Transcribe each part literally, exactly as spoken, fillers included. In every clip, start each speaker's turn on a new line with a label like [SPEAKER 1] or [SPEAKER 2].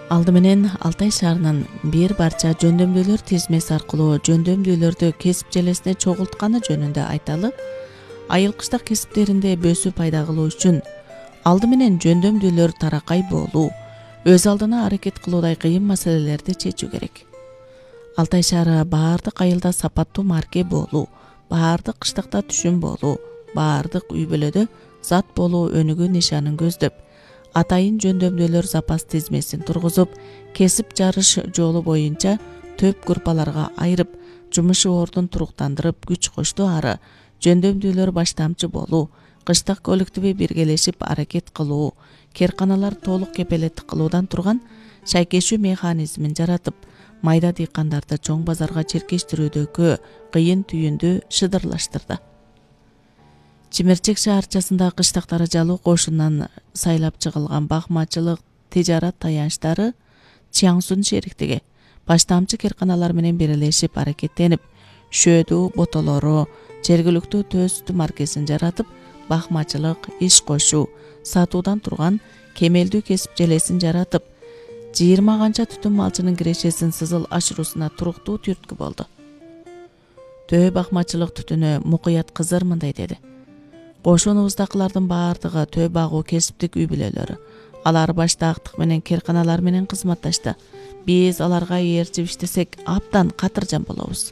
[SPEAKER 1] Алды менен Алтай шаарынын бир барча жөндөмдүүлөр тизмеси аркылуу жөндөмдүүлөрдү кесип желесине чогултканы жөнүндө айталы. Айыл кыштак кесиптеринде бөсүү пайда кылуу үчүн алды менен жөндөмдүүлөр таракай болуу, өз алдына аракет кылуудай кыйын маселелерди чечүү керек. Алтай шаары баардык айылда сапаттуу марке болуу, баардык кыштакта түшүм болуу, баардык үй бүлөдө зат болуу өнүгүү нишанын көздөп, атайын жөндөмдүүлөр запас тизмесин тургузуп, кесип жарыш жолу боюнча төп группаларга айырып, жумуш ордун туруктандырып күч кошту ары жөндөмдүүлөр баштамчы болуу, кыштак коллективи биргелешип аракет кылуу, керканалар толук кепелеттик кылуудан турган шайкешүү механизмин жаратып, майда дыйкандарды чоң базарга черкештирүүдөгү кыйын түйүндү шыдырлаштырды. Чимерчек шаарчасында кыштактары жалуу кошунан сайлап чыгылган бакмачылык тижарат таянычтары Чаңсун шериктиги баштамчы керканалар менен бирелешип аракеттенип, шөөдүү ботолору, жергиликтүү төстү маркесин жаратып, бакмачылык, иш кошуу, сатуудан турган кемелдүү кесип желесин жаратып, жыйырма канча түтүн малчынын кирешесин сызыл ашыруусуна туруктуу түрткү болду. Төө бакмачылык түтүнү мукуят кызыр мындай деди: Кошунубуздакылардын баардыгы төө багуу кесиптик үй бүлөлөрү. Алар башта актык менен керканалар менен кызматташты. Биз аларга ээрчип иштесек абдан катыржан болобуз.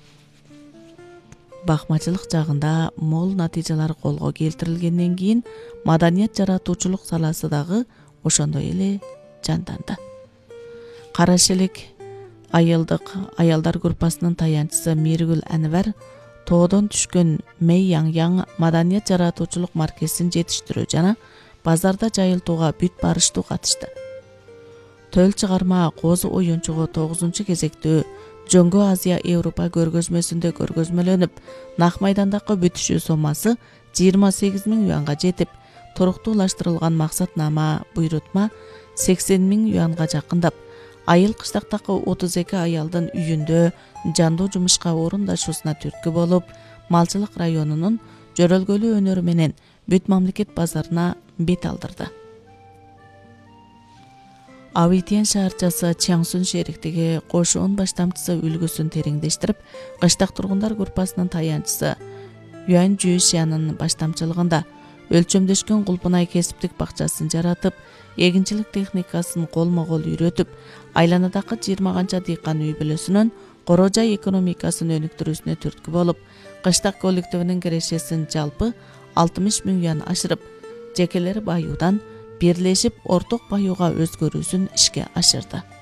[SPEAKER 1] Бакмачылык жагында мол натыйжалар колго келтирилгенден кийин маданият жаратуучулук саласы дагы ошондой эле жанданды. Кара шелек айылдык аялдар группасынын таянчысы Миргүл Анвар тоодон түшкөн Мэй Яң Яң маданият жаратуучулук маркесин жетиштирүү жана базарда жайылтууга бүт барыштуу катышты. Төл чыгарма козу оюнчугу тогузунчу кезектүү Жоңго Азия Европа көргөзмөсүндө көргөзмөлөнүп, нак майдандагы бүтүшүү сомасы жыйырма сегиз миң юанга жетип, туруктуулаштырылган максатнама буйрутма сексен миң юанга жакындап, айыл кыштактагы отуз эки аялдын үйүндө жандуу жумушка орундашуусуна түрткү болуп, малчылык районунун жөрөлгөлүү өнөрү менен бүт мамлекет базарына бет алдырды. Авитен шаарчасы Чаңсун шериктиги кошуун баштамчысы үлгүсүн тереңдештирип, кыштак тургундар группасынын таянчысы Юан Жүйшянын баштамчылыгында өлчөмдөшкөн кулпунай кесиптик бакчасын жаратып, эгинчилик техникасын колмо-кол үйрөтүп, айланадагы жыйырма канча дыйкан үй бүлөсүнүн коро жай экономикасын өнүктүрүүсүнө түрткү болуп, кыштак коллективинин кирешесин жалпы алтымыш миң юан ашырып, жекелери баюудан бирлешип орток баюуга өзгөрүүсүн ишке ашырды.